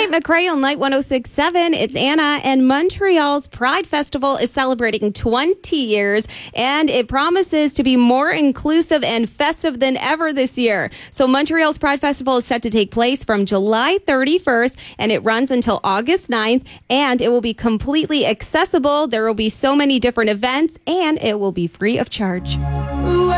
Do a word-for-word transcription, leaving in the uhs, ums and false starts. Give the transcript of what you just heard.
Kate McRae on Light one oh six point seven. It's Anna, and Montreal's Pride Festival is celebrating twenty years, and it promises to be more inclusive and festive than ever this year. So Montreal's Pride Festival is set to take place from July thirty-first, and it runs until August ninth, and it will be completely accessible. There will be so many different events, and it will be free of charge.